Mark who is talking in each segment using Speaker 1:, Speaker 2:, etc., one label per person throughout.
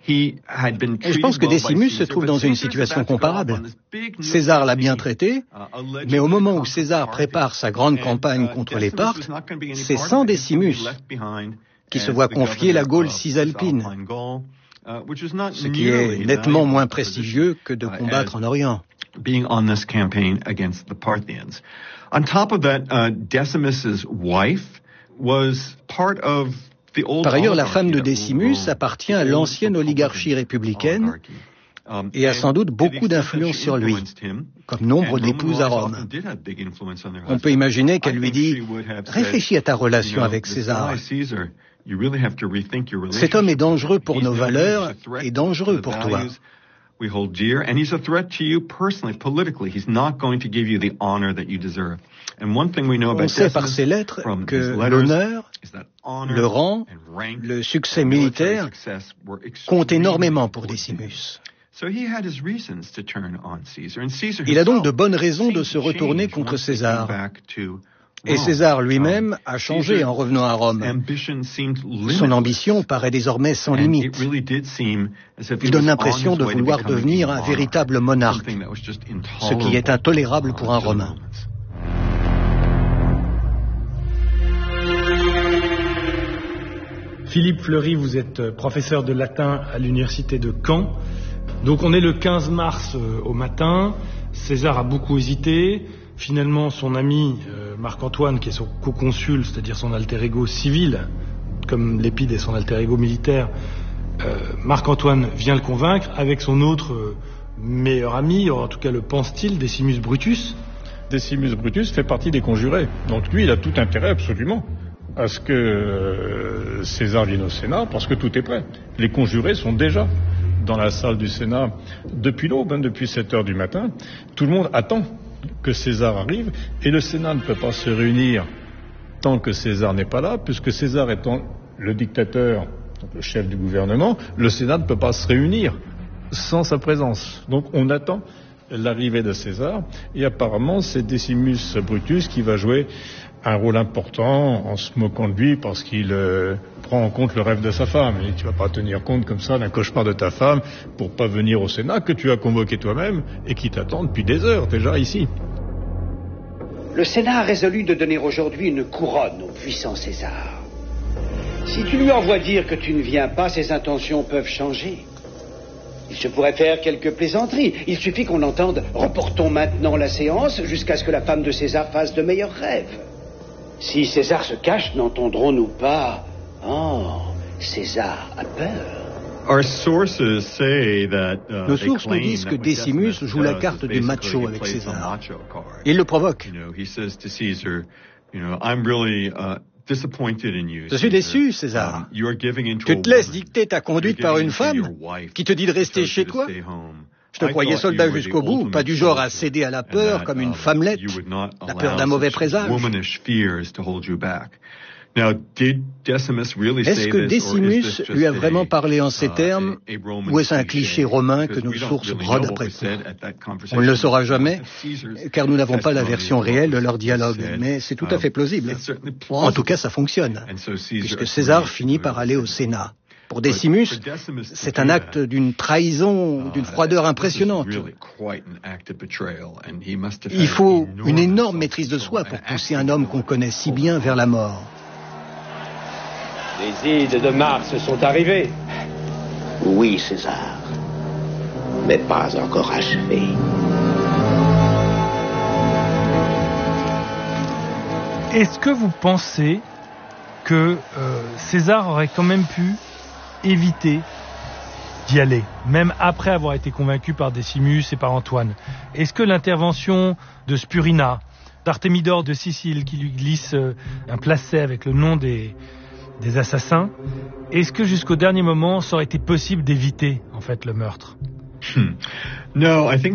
Speaker 1: Et je pense que Décimus se trouve dans une situation comparable. César l'a bien traité, mais au moment où César prépare sa grande campagne contre les Parthes, c'est sans Décimus qui se voit confier la Gaule cisalpine, ce qui est nettement moins prestigieux que de combattre en Orient.
Speaker 2: Being on this campaign against the Parthians. On top of that, Decimus's wife was part of the old.
Speaker 1: Par ailleurs, la femme de Décimus appartient à l'ancienne oligarchie républicaine et a sans doute beaucoup d'influence sur lui, comme nombre d'épouses à Rome. On peut imaginer qu'elle lui dit « Réfléchis à ta relation avec César. Cet homme est dangereux pour nos valeurs et dangereux pour toi. »
Speaker 2: We hold dear, and he's a threat to you personally, politically. He's not going to give you the honor that you deserve. And one thing we know about
Speaker 1: On sait par ses lettres que l'honneur, le rang, le succès militaire comptent énormément pour Décimus. Il a donc de bonnes raisons de se retourner contre César. Et César lui-même a changé en revenant à Rome. Son ambition paraît désormais sans limite. Il donne l'impression de vouloir devenir un véritable monarque, ce qui est intolérable pour un Romain.
Speaker 3: Philippe Fleury, vous êtes professeur de latin à l'université de Caen. Donc on est le 15 mars au matin. César a beaucoup hésité. Finalement, son ami Marc-Antoine, qui est son co-consul, c'est-à-dire son alter ego civil, comme Lépide est son alter ego militaire, Marc-Antoine vient le convaincre avec son autre meilleur ami, en tout cas le pense-t-il, Décimus Brutus.
Speaker 4: Décimus Brutus fait partie des conjurés. Donc lui, il a tout intérêt absolument à ce que César vienne au Sénat, parce que tout est prêt. Les conjurés sont déjà dans la salle du Sénat depuis l'aube, depuis 7 heures du matin. Tout le monde attend que César arrive, et le Sénat ne peut pas se réunir tant que César n'est pas là, puisque César étant le dictateur, donc le chef du gouvernement, le Sénat ne peut pas se réunir sans sa présence. Donc on attend l'arrivée de César, et apparemment c'est Décimus Brutus qui va jouer un rôle important en se moquant de lui parce qu'il prend en compte le rêve de sa femme. Et tu vas pas tenir compte comme ça d'un cauchemar de ta femme pour pas venir au Sénat que tu as convoqué toi-même et qui t'attend depuis des heures déjà ici.
Speaker 5: Le Sénat a résolu de donner aujourd'hui une couronne au puissant César. Si tu lui envoies dire que tu ne viens pas, ses intentions peuvent changer. Il se pourrait faire quelques plaisanteries. Il suffit qu'on entende « Reportons maintenant la séance jusqu'à ce que la femme de César fasse de meilleurs rêves ». Si César se cache, n'entendrons-nous pas « Oh, César a peur ».
Speaker 1: Nos sources nous disent que Décimus joue la carte du macho avec César. Il le provoque. Je suis déçu, César. Tu te laisses dicter ta conduite par une femme qui te dit de rester chez toi. Je te croyais soldat jusqu'au bout, pas du genre à céder à la peur comme une femmelette, la peur d'un mauvais présage. Est-ce que Décimus lui a vraiment parlé en ces termes, ou est-ce un cliché romain que nos sources brodent après coup? On ne le saura jamais, car nous n'avons pas la version réelle de leur dialogue, mais c'est tout à fait plausible. En tout cas, ça fonctionne, puisque César finit par aller au Sénat. Pour Décimus, c'est un acte d'une trahison, d'une froideur impressionnante. Il faut une énorme maîtrise de soi pour pousser un homme qu'on connaît si bien vers la mort.
Speaker 5: Les ides de Mars sont arrivées. Oui, César, mais pas encore achevées.
Speaker 3: Est-ce que vous pensez que César aurait quand même pu éviter d'y aller, même après avoir été convaincu par Décimus et par Antoine? Est-ce que l'intervention de Spurina, d'Artémidore de Sicile, qui lui glisse un placet avec le nom des assassins, est-ce que jusqu'au dernier moment, ça aurait été possible d'éviter, en fait, le meurtre?
Speaker 1: Non, je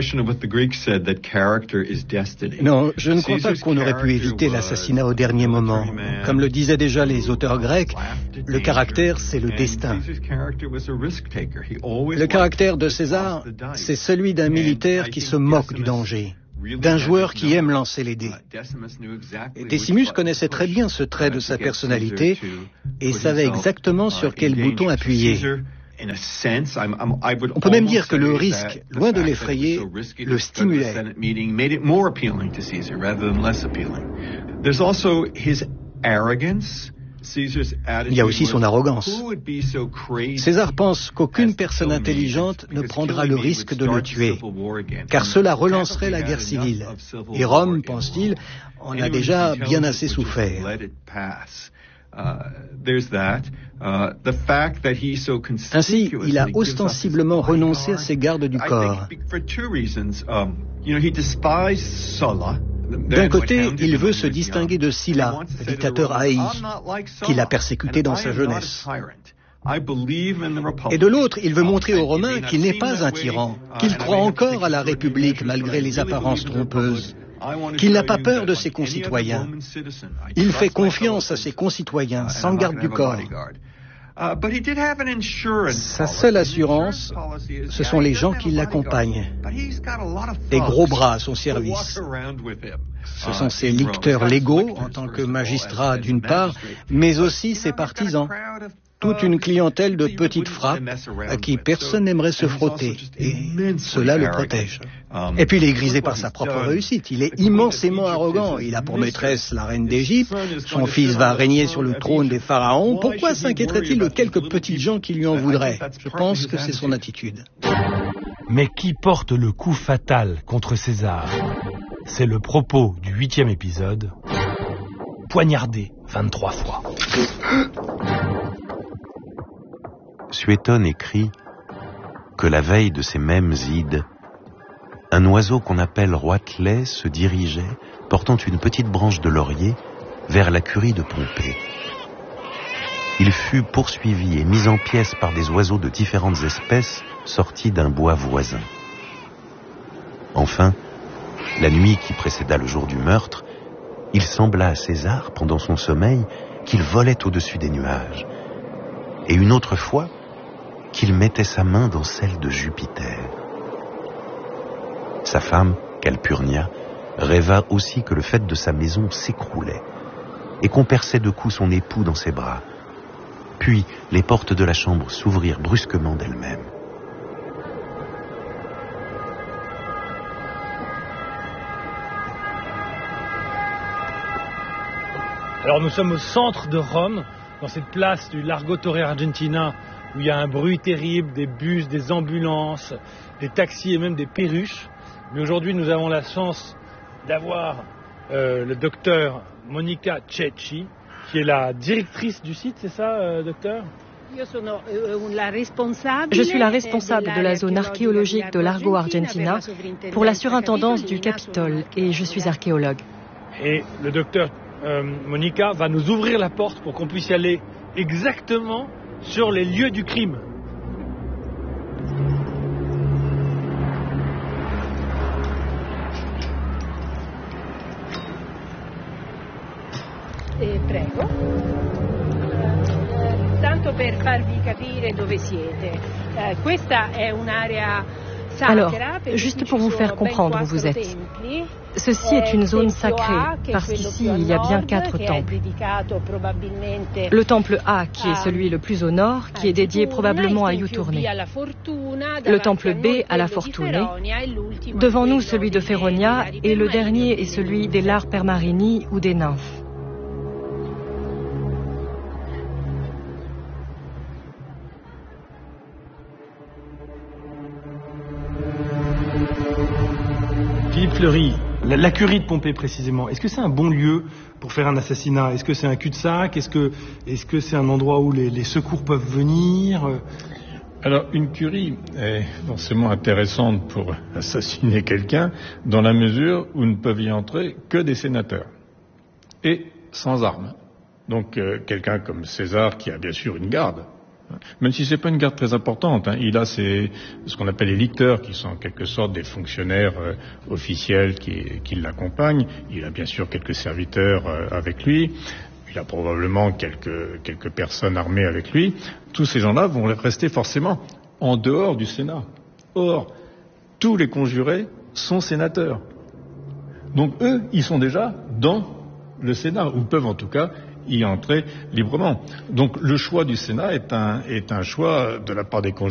Speaker 1: ne crois pas qu'on aurait pu éviter l'assassinat au dernier moment. Comme le disaient déjà les auteurs grecs, le caractère, c'est le destin. Le caractère de César, c'est celui d'un militaire qui se moque du danger, d'un joueur qui aime lancer les dés. Et Décimus connaissait très bien ce trait de sa personnalité et savait exactement sur quel bouton appuyer. On peut même dire que le risque, loin de l'effrayer, le stimulait. Il y a aussi son arrogance. César pense qu'aucune personne intelligente ne prendra le risque de le tuer, car cela relancerait la guerre civile. Et Rome, pense-t-il, en a déjà bien assez souffert. Ainsi, il a ostensiblement renoncé à ses gardes du corps. D'un côté, il veut se distinguer de Sylla, le dictateur haï, qu'il a persécuté dans sa jeunesse. Et de l'autre, il veut montrer aux Romains qu'il n'est pas un tyran, qu'il croit encore à la République malgré les apparences trompeuses, qu'il n'a pas peur de ses concitoyens. Il fait confiance à ses concitoyens, sans garde du corps. Sa seule assurance, ce sont les gens qui l'accompagnent. Des gros bras à son service. Ce sont ses licteurs légaux, en tant que magistrat d'une part, mais aussi ses partisans. Toute une clientèle de petites frappes à qui personne n'aimerait se frotter. Et cela le protège. Et puis il est grisé par sa propre réussite. Il est immensément arrogant. Il a pour maîtresse la reine d'Égypte. Son fils va régner sur le trône des pharaons. Pourquoi s'inquiéterait-il de quelques petites gens qui lui en voudraient? Je pense que c'est son attitude.
Speaker 3: Mais qui porte le coup fatal contre César? C'est le propos du 8e épisode. Poignardé 23 fois.
Speaker 6: Suétone écrit que la veille de ces mêmes Ides, un oiseau qu'on appelle roitelet se dirigeait, portant une petite branche de laurier, vers la curie de Pompée. Il fut poursuivi et mis en pièces par des oiseaux de différentes espèces sortis d'un bois voisin. Enfin, la nuit qui précéda le jour du meurtre, il sembla à César, pendant son sommeil, qu'il volait au-dessus des nuages. Et une autre fois, qu'il mettait sa main dans celle de Jupiter. Sa femme, Calpurnia, rêva aussi que le faîte de sa maison s'écroulait et qu'on perçait de coups son époux dans ses bras. Puis les portes de la chambre s'ouvrirent brusquement d'elles-mêmes.
Speaker 3: Alors nous sommes au centre de Rome, dans cette place du Largo Torre Argentina, où il y a un bruit terrible, des bus, des ambulances, des taxis et même des perruches. Mais aujourd'hui, nous avons la chance d'avoir le docteur Monica Cecchi, qui est la directrice du site, c'est ça, docteur ?
Speaker 7: Je suis la responsable de la zone archéologique de Largo Argentina pour la surintendance du Capitole et je suis archéologue.
Speaker 3: Et le docteur Monica va nous ouvrir la porte pour qu'on puisse y aller exactement sur les lieux du crime.
Speaker 8: Prego. Tanto per farvi capire dove siete. Questa è un'area.
Speaker 7: Alors, juste pour vous faire comprendre où vous êtes. Ceci est une zone sacrée, parce qu'ici, il y a bien 4 temples. Le temple A, qui est celui le plus au nord, qui est dédié probablement à Iuturne. Le temple B à la Fortune. Devant nous, celui de Feronia, et le dernier est celui des Lar Permarini ou des nymphes.
Speaker 3: Philippe Fleury, la curie de Pompée précisément, est-ce que c'est un bon lieu pour faire un assassinat? Est-ce que c'est un cul-de-sac? Est-ce que c'est un endroit où les secours peuvent venir?
Speaker 4: Alors, une curie est forcément intéressante pour assassiner quelqu'un dans la mesure où ne peuvent y entrer que des sénateurs et sans armes. Donc, quelqu'un comme César qui a bien sûr une garde, même si c'est pas une garde très importante, il a ce qu'on appelle les licteurs, qui sont en quelque sorte des fonctionnaires officiels qui l'accompagnent. Il a bien sûr quelques serviteurs avec lui. Il a probablement quelques personnes armées avec lui. Tous ces gens-là vont rester forcément en dehors du Sénat. Or, tous les conjurés sont sénateurs. Donc eux, ils sont déjà dans le Sénat, ou peuvent en tout cas y entrer librement. Donc le choix du Sénat est un choix de la part des conjurés